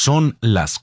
Son las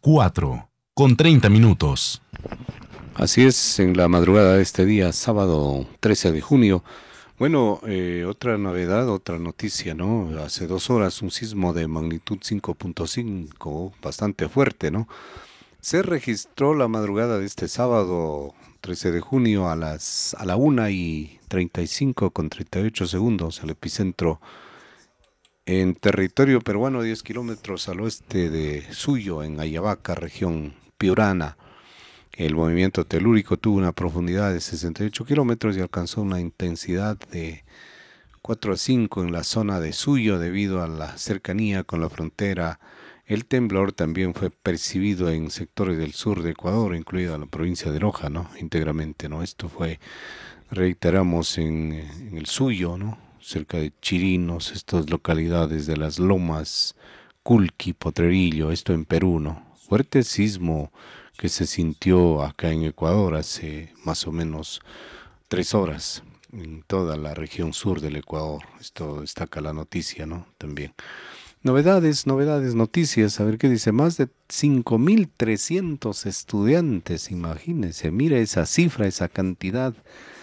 4:30. Así es, en la madrugada de este día, sábado 13 de junio. Bueno, otra novedad, otra noticia, ¿no? Hace 2 horas un sismo de magnitud 5.5, bastante fuerte, ¿no? Se registró la madrugada de este sábado 13 de junio a la 1:35 con 38 segundos, el epicentro en territorio peruano, 10 kilómetros al oeste de Suyo, en Ayabaca, región Piurana. El movimiento telúrico tuvo una profundidad de 68 kilómetros y alcanzó una intensidad de 4 a 5 en la zona de Suyo debido a la cercanía con la frontera. El temblor también fue percibido en sectores del sur de Ecuador, incluida la provincia de Loja, ¿no? Íntegramente, ¿no? Esto fue, reiteramos, en el Suyo, ¿no? Cerca de Chirinos, estas localidades de las Lomas, Culqui, Potrerillo, esto en Perú, ¿no? Fuerte sismo que se sintió acá en Ecuador hace más o menos 3 horas en toda la región sur del Ecuador. Esto destaca la noticia, ¿no? También. Novedades, novedades, noticias. A ver qué dice. Más de 5.300 estudiantes, imagínense. Mira esa cifra, esa cantidad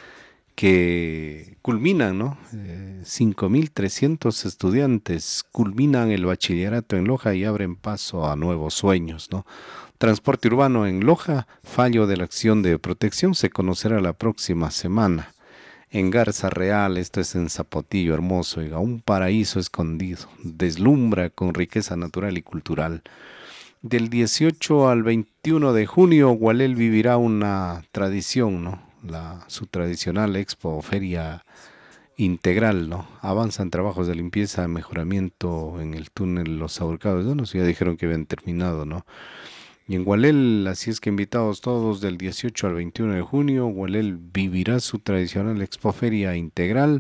que culminan, ¿no? 5.300 estudiantes culminan el bachillerato en Loja y abren paso a nuevos sueños, ¿no? Transporte urbano en Loja, fallo de la acción de protección se conocerá la próxima semana. En Garza Real, esto es en Zapotillo, hermoso, oiga, un paraíso escondido, deslumbra con riqueza natural y cultural. Del 18 al 21 de junio, Gualel vivirá una tradición, ¿no? Su tradicional expo o feria integral, ¿no? Avanzan trabajos de limpieza, mejoramiento en el túnel Los Ahorcados. Bueno, ya dijeron que habían terminado, ¿no? Y en Gualel, así es que invitados todos del 18 al 21 de junio, Gualel vivirá su tradicional expoferia integral,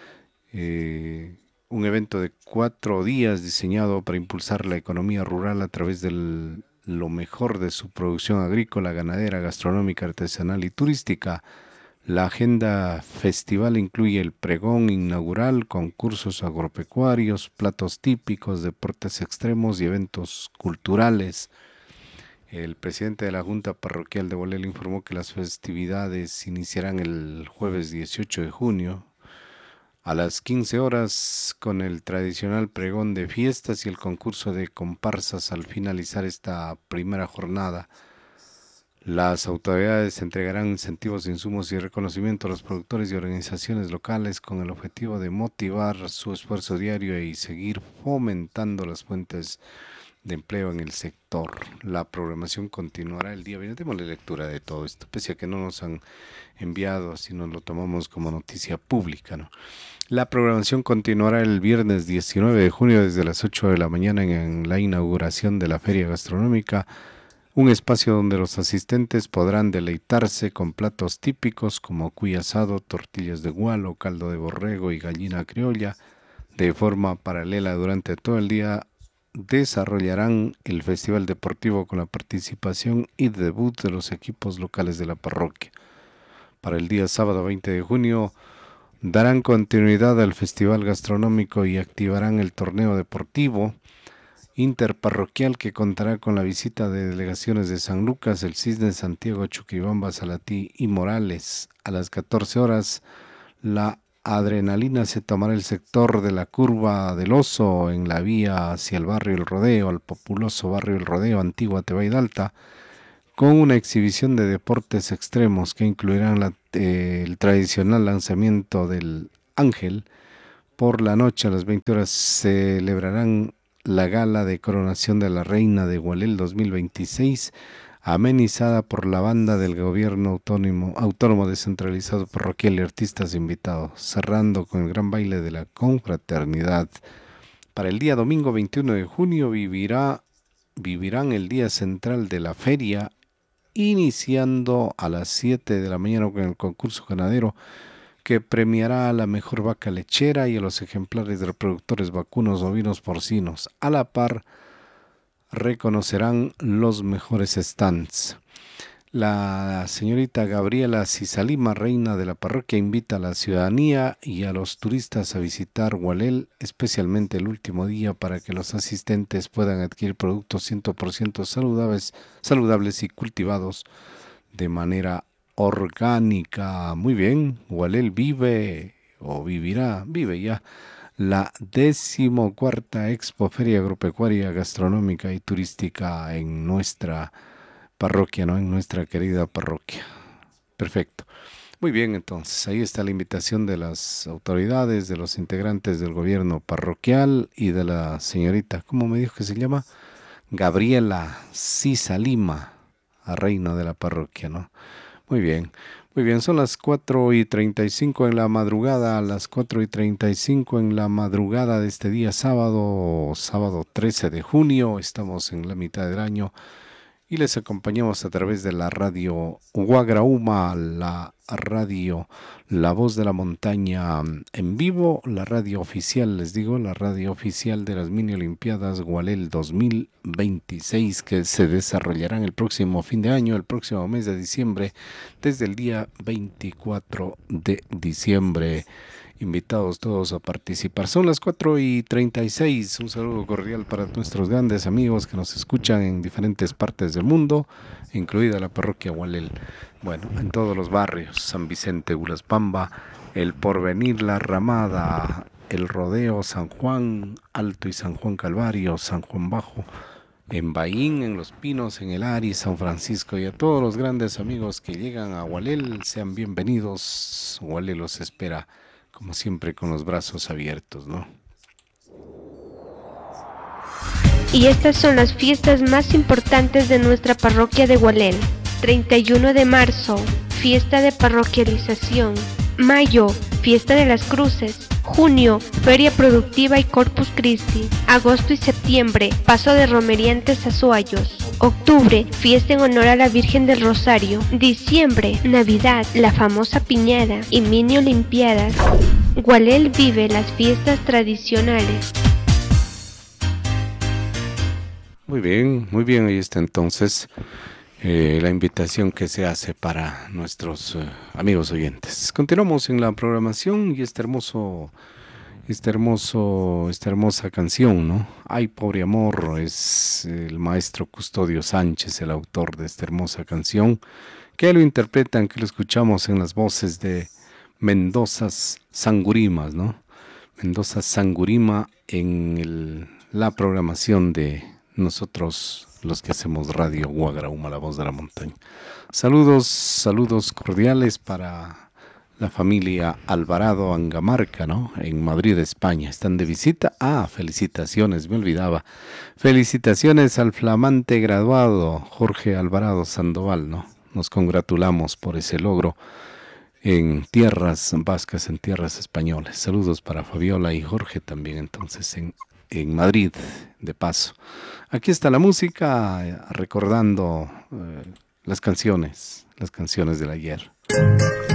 un evento de 4 días diseñado para impulsar la economía rural a través de lo mejor de su producción agrícola, ganadera, gastronómica, artesanal y turística. La agenda festival incluye el pregón inaugural, concursos agropecuarios, platos típicos, deportes extremos y eventos culturales. El presidente de la Junta Parroquial de Gualel informó que las festividades iniciarán el jueves 18 de junio a las 15 horas con el tradicional pregón de fiestas y el concurso de comparsas al finalizar esta primera jornada. Las autoridades entregarán incentivos, insumos y reconocimiento a los productores y organizaciones locales con el objetivo de motivar su esfuerzo diario y seguir fomentando las fuentes de empleo en el sector. La programación continuará el día viernes. Démosle lectura de todo esto, pese a que no nos han enviado, si nos lo tomamos como noticia pública, ¿no? La programación continuará el viernes 19 de junio desde las 8 de la mañana en la inauguración de la Feria Gastronómica, un espacio donde los asistentes podrán deleitarse con platos típicos como cuy asado, tortillas de gualo, caldo de borrego y gallina criolla. De forma paralela durante todo el día desarrollarán el festival deportivo con la participación y debut de los equipos locales de la parroquia. Para el día sábado 20 de junio darán continuidad al festival gastronómico y activarán el torneo deportivo interparroquial que contará con la visita de delegaciones de San Lucas, el Cisne, Santiago, Chuquibamba, Salatí y Morales. A las 14 horas, la adrenalina se tomará el sector de la Curva del Oso en la vía hacia el barrio El Rodeo, al populoso barrio El Rodeo, Antigua Tebaidalta, con una exhibición de deportes extremos que incluirán el tradicional lanzamiento del Ángel. Por la noche a las 20 horas celebrarán la gala de coronación de la Reina de Gualel 2026, amenizada por la banda del gobierno autónomo descentralizado parroquial y artistas invitados, cerrando con el gran baile de la confraternidad. Para el día domingo 21 de junio vivirán el día central de la feria, iniciando a las 7 de la mañana con el concurso ganadero que premiará a la mejor vaca lechera y a los ejemplares de reproductores vacunos, ovinos, porcinos. A la par, reconocerán los mejores stands. La señorita Gabriela Cisalima, reina de la parroquia, invita a la ciudadanía y a los turistas a visitar Gualel, especialmente el último día, para que los asistentes puedan adquirir productos 100% saludables y cultivados de manera orgánica. Muy bien, Gualel vive o vivirá, vive ya la 14ª Expo Feria Agropecuaria, Gastronómica y Turística en nuestra parroquia, ¿no? En nuestra querida parroquia. Perfecto. Muy bien, entonces ahí está la invitación de las autoridades, de los integrantes del gobierno parroquial y de la señorita, ¿cómo me dijo que se llama? Gabriela Cisa Lima, a reina de la parroquia, ¿no? Muy bien, muy bien, son las 4:35 en la madrugada, a las 4:35 en la madrugada de este día sábado 13 de junio, estamos en la mitad del año y les acompañamos a través de la radio Guagrauma, la radio La Voz de la Montaña en vivo, la radio oficial, les digo, la radio oficial de las Mini Olimpiadas Gualel 2026 que se desarrollarán el próximo fin de año, el próximo mes de diciembre, desde el día 24 de diciembre. Invitados todos a participar. Son las 4:36. Un saludo cordial para nuestros grandes amigos que nos escuchan en diferentes partes del mundo, incluida la parroquia Gualel. Bueno, en todos los barrios, San Vicente, Ulaspamba, El Porvenir, La Ramada, El Rodeo, San Juan Alto y San Juan Calvario, San Juan Bajo, en Baín, en Los Pinos, en El Ari, San Francisco, y a todos los grandes amigos que llegan a Gualel, sean bienvenidos. Gualel los espera, como siempre, con los brazos abiertos, ¿no? Y estas son las fiestas más importantes de nuestra parroquia de Gualel. 31 de marzo, fiesta de parroquialización. Mayo, fiesta de las cruces. Junio, feria productiva y Corpus Christi. Agosto y septiembre, paso de romeriantes a Azuayos. Octubre, fiesta en honor a la Virgen del Rosario. Diciembre, Navidad, la famosa piñada y mini olimpiadas. Gualel vive las fiestas tradicionales. Muy bien, ahí está entonces la invitación que se hace para nuestros amigos oyentes. Continuamos en la programación y esta hermosa canción, ¿no? Ay, pobre amor, es el maestro Custodio Sánchez, el autor de esta hermosa canción, que lo interpretan, que lo escuchamos en las voces de Mendoza Sangurimas, ¿no? Mendoza Sangurima en la programación de nosotros, los que hacemos radio Guagrauma, la voz de la montaña. Saludos cordiales para la familia Alvarado Angamarca, ¿no? En Madrid, España. ¿Están de visita? Felicitaciones, me olvidaba. Felicitaciones al flamante graduado Jorge Alvarado Sandoval, ¿no? Nos congratulamos por ese logro en tierras vascas, en tierras españolas. Saludos para Fabiola y Jorge también, entonces, en Madrid, de paso. Aquí está la música, recordando las canciones del ayer.